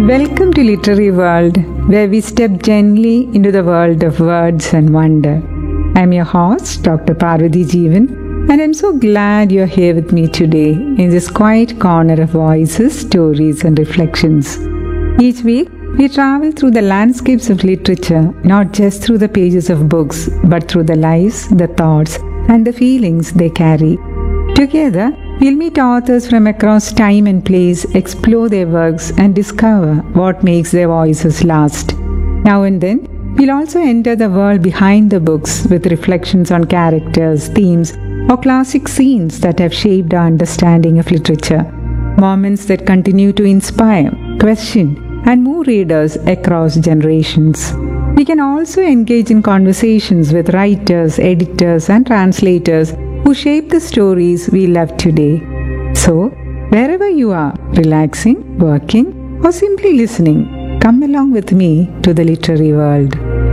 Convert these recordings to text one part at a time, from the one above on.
Welcome to Literary World, where we step gently into the world of words and wonder. I'm your host, Dr. Parvati Jeevan, and I'm so glad you're here with me today in this quiet corner of voices, stories, and reflections. Each week, we travel through the landscapes of literature, not just through the pages of books, but through the lives, the thoughts, and the feelings they carry. Together, we'll meet authors from across time and place, explore their works, and discover what makes their voices last. Now and then, we'll also enter the world behind the books with reflections on characters, themes, or classic scenes that have shaped our understanding of literature. Moments that continue to inspire, question, and move readers across generations. We can also engage in conversations with writers, editors, and translators who shape the stories we love today. So, wherever you are, relaxing, working, or simply listening, come along with me to the literary world.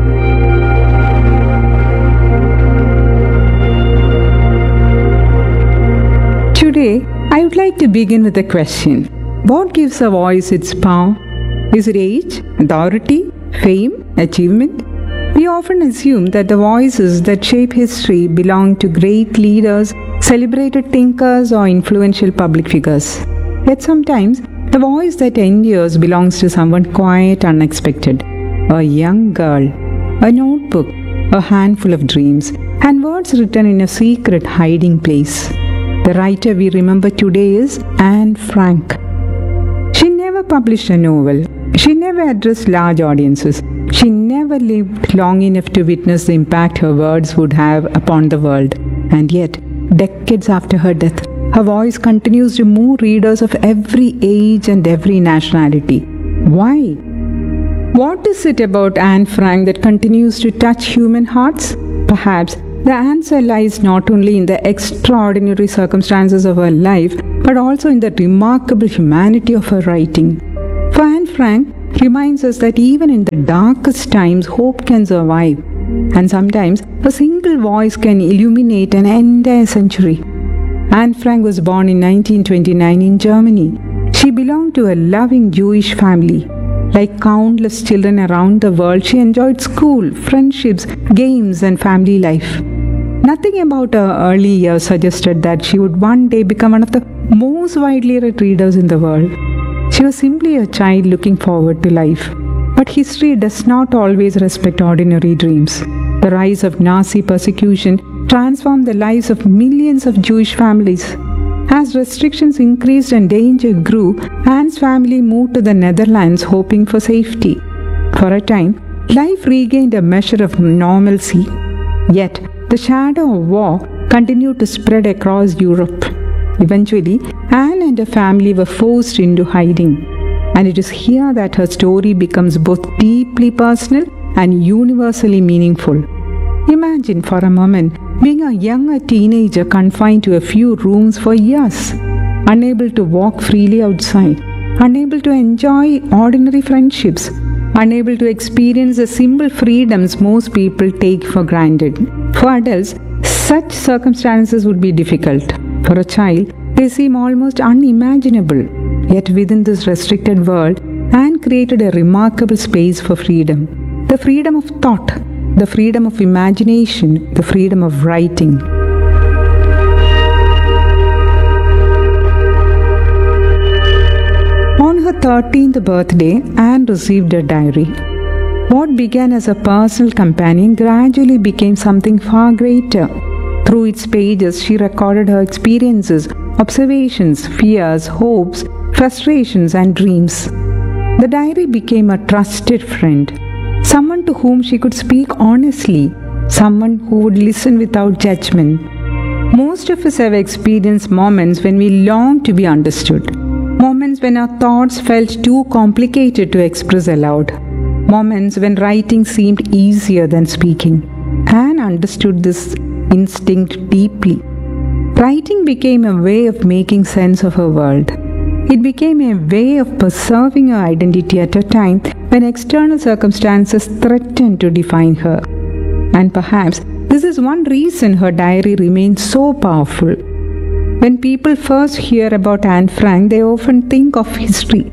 Today, I would like to begin with a question. What gives a voice its power? Is it age, authority, fame, achievement? We often assume that the voices that shape history belong to great leaders, celebrated thinkers, or influential public figures. Yet sometimes, the voice that endures belongs to someone quiet, unexpected. A young girl, a notebook, a handful of dreams, and words written in a secret hiding place. The writer we remember today is Anne Frank. She never published a novel. She never addressed large audiences. She never lived long enough to witness the impact her words would have upon the world. And yet, decades after her death, her voice continues to move readers of every age and every nationality. Why? What is it about Anne Frank that continues to touch human hearts? Perhaps the answer lies not only in the extraordinary circumstances of her life, but also in the remarkable humanity of her writing. For Anne Frank reminds us that even in the darkest times, hope can survive. And sometimes, a single voice can illuminate an entire century. Anne Frank was born in 1929 in Germany. She belonged to a loving Jewish family. Like countless children around the world, she enjoyed school, friendships, games, and family life. Nothing about her early years suggested that she would one day become one of the most widely read readers in the world. She was simply a child looking forward to life. But history does not always respect ordinary dreams. The rise of Nazi persecution transformed the lives of millions of Jewish families. As restrictions increased and danger grew, Anne's family moved to the Netherlands hoping for safety. For a time, life regained a measure of normalcy. Yet, the shadow of war continued to spread across Europe. Eventually, Anne and her family were forced into hiding. And it is here that her story becomes both deeply personal and universally meaningful. Imagine for a moment being a young teenager confined to a few rooms for years, unable to walk freely outside, unable to enjoy ordinary friendships, unable to experience the simple freedoms most people take for granted. For adults, such circumstances would be difficult. For a child, they seem almost unimaginable. Yet within this restricted world, Anne created a remarkable space for freedom. The freedom of thought, the freedom of imagination, the freedom of writing. On her 13th birthday, Anne received a diary. What began as a personal companion gradually became something far greater. Through its pages, she recorded her experiences, observations, fears, hopes, frustrations, and dreams. The diary became a trusted friend, someone to whom she could speak honestly, someone who would listen without judgment. Most of us have experienced moments when we long to be understood, moments when our thoughts felt too complicated to express aloud, moments when writing seemed easier than speaking. Anne understood this instinct deeply. Writing became a way of making sense of her world. It became a way of preserving her identity at a time when external circumstances threatened to define her. And perhaps this is one reason her diary remains so powerful. When people first hear about Anne Frank, they often think of history.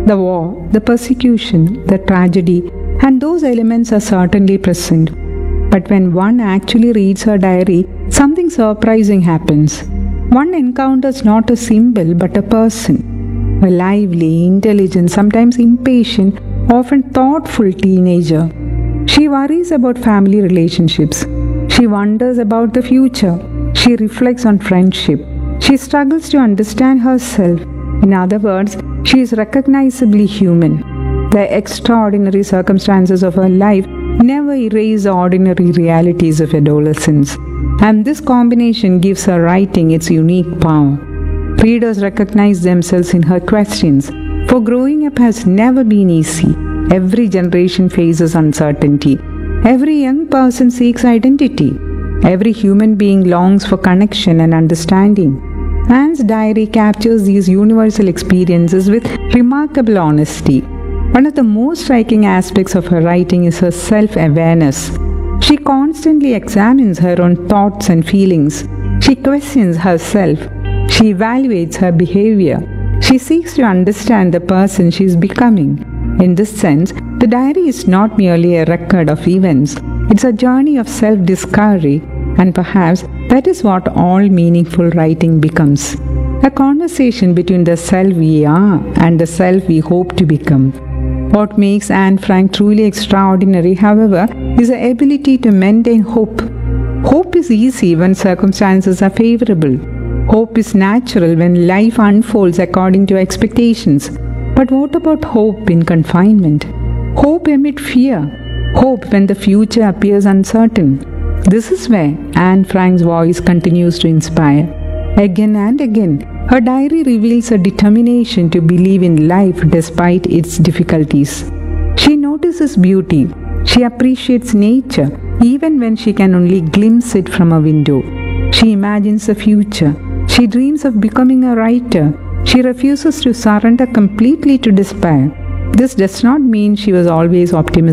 The war, the persecution, the tragedy, and those elements are certainly present. But when one actually reads her diary, something surprising happens. One encounters not a symbol but a person, a lively, intelligent, sometimes impatient, often thoughtful teenager. She worries about family relationships. She wonders about the future. She reflects on friendship. She struggles to understand herself. In other words, she is recognizably human. The extraordinary circumstances of her life never erase the ordinary realities of adolescence. And this combination gives her writing its unique power. Readers recognize themselves in her questions, for growing up has never been easy. Every generation faces uncertainty. Every young person seeks identity. Every human being longs for connection and understanding. Anne's diary captures these universal experiences with remarkable honesty. One of the most striking aspects of her writing is her self-awareness. She constantly examines her own thoughts and feelings. She questions herself. She evaluates her behavior. She seeks to understand the person she is becoming. In this sense, the diary is not merely a record of events. It's a journey of self-discovery, and perhaps that is what all meaningful writing becomes. A conversation between the self we are and the self we hope to become. What makes Anne Frank truly extraordinary, however, is the ability to maintain hope. Hope is easy when circumstances are favorable. Hope is natural when life unfolds according to expectations. But what about hope in confinement? Hope amid fear. Hope when the future appears uncertain. This is where Anne Frank's voice continues to inspire. Again and again, her diary reveals a determination to believe in life despite its difficulties. She notices beauty. She appreciates nature even when she can only glimpse it from a window. She imagines the future. She dreams of becoming a writer. She refuses to surrender completely to despair. This does not mean she was always optimistic.